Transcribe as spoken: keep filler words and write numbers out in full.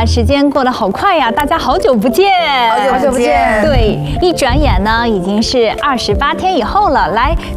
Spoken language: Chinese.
呀，时间过得好快呀，大家好久不见， 好久不见。 对，一转眼呢，已经是二十八天以后了。来，